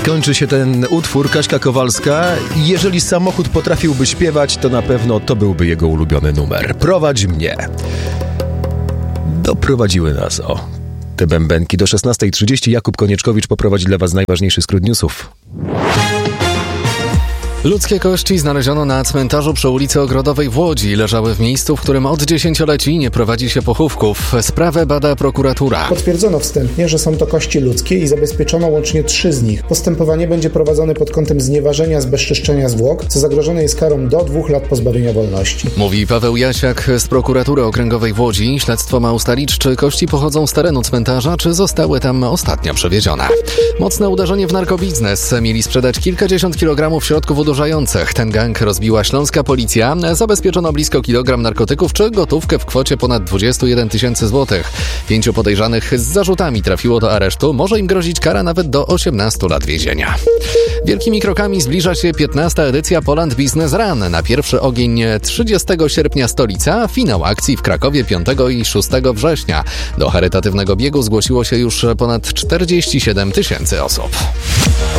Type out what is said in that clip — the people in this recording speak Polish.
skończy się ten utwór, Kaśka Kowalska, jeżeli samochód potrafiłby śpiewać, to na pewno to byłby jego ulubiony numer. Prowadź mnie. Doprowadziły nas, te bębenki. Do 16:30 Jakub Konieczkowicz poprowadzi dla Was najważniejszy skrót newsów. Ludzkie kości znaleziono na cmentarzu przy ulicy Ogrodowej w Łodzi. Leżały w miejscu, w którym od dziesięcioleci nie prowadzi się pochówków. Sprawę bada prokuratura. Potwierdzono wstępnie, że są to kości ludzkie i zabezpieczono łącznie 3 z nich. Postępowanie będzie prowadzone pod kątem znieważenia, zbezczeszczenia zwłok, co zagrożone jest karą do 2 lat pozbawienia wolności. Mówi Paweł Jasiak z prokuratury okręgowej w Łodzi. Śledztwo ma ustalić, czy kości pochodzą z terenu cmentarza, czy zostały tam ostatnio przewiezione. Mocne uderzenie w narkobiznes. Mieli sprzedać kilkadziesiąt kilogramów środków odurzających. Ten gang rozbiła śląska policja. Zabezpieczono blisko kilogram narkotyków czy gotówkę w kwocie ponad 21 tysięcy złotych. 5 podejrzanych z zarzutami trafiło do aresztu. Może im grozić kara nawet do 18 lat więzienia. Wielkimi krokami zbliża się 15. edycja Poland Business Run. Na pierwszy ogień 30 sierpnia stolica, finał akcji w Krakowie 5 i 6 września. Do charytatywnego biegu zgłosiło się już ponad 47 tysięcy osób.